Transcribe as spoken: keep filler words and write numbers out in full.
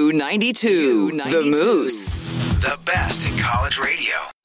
U ninety-two, the Moose. The best in college radio.